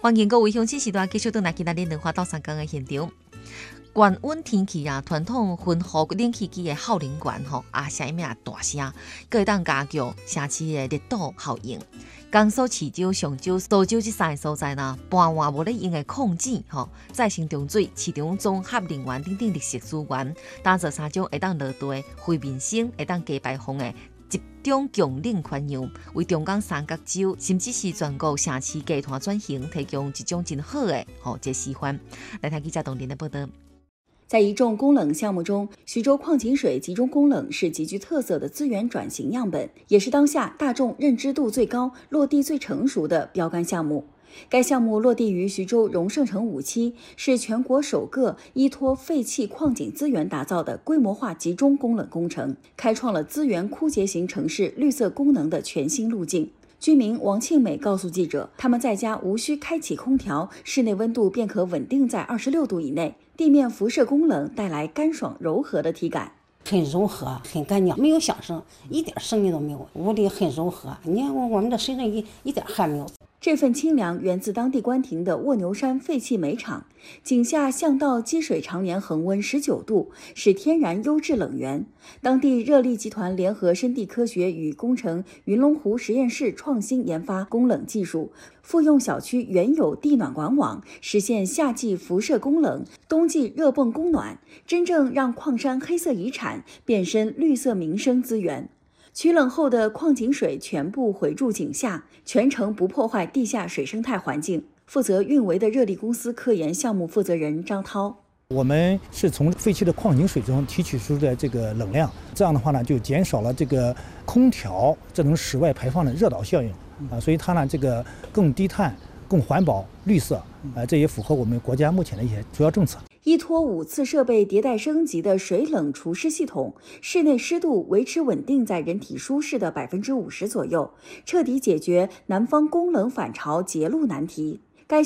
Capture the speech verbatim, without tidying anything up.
欢迎各位乡亲时段继续倒来今仔日两花到三江的现场。高温天气啊，传统熏护冷气机的效能悬吼，啊声音啊大声，可会当加强城市的热岛效应。江苏市州、上州、苏州这三个所在呢，搬换无咧用的矿井、吼再生重水、市场综合能源等等绿色资源，打造三种会当落地、非民生、会当低排放的集中供冷圈养，为中港三角洲甚至是全国城市集团转型提供一种真好的吼这示范。来看记者董林的报道。 在一众供冷项目中，徐州矿井水集中供冷是极具特色的资源转型样本，也是当下大众认知度最高、落地最成熟的标杆项目。该项目落地于徐州荣盛城五期，是全国首个依托废弃矿井资源打造的规模化集中供冷工程，开创了资源枯竭型城市绿色功能的全新路径。居民王庆美告诉记者，他们在家无需开启空调，室内温度便可稳定在二十六度以内，地面辐射供冷带来干爽柔和的体感。 很柔和，很干净，没有响声，一点声音都没有，屋里很柔和。你看我们的身上一一点汗没有。 这份清凉源自当地关停的卧牛山废弃煤厂，井下巷道积水常年恒温十九度，是天然优质冷源。当地热力集团联合深地科学与工程云龙湖实验室创新研发供冷技术，复用小区原有地暖管网，实现夏季辐射供冷，冬季热泵供暖，真正让矿山黑色遗产变身绿色民生资源。取冷后的矿井水全部回注井下，全程不破坏地下水生态环境。负责运维的热力公司科研项目负责人张涛： 我们是从废弃的矿井水中提取出的这个冷量，这样的话呢，就减少了这个空调这种室外排放的热岛效应啊，所以它呢这个更低碳、更环保、绿色啊，这也符合我们国家目前的一些主要政策。 依托五次设备迭代升级的水冷除湿系统，室内湿度维持稳定在人体舒适的百分之五十左右，彻底解决南方供冷反潮截路难题。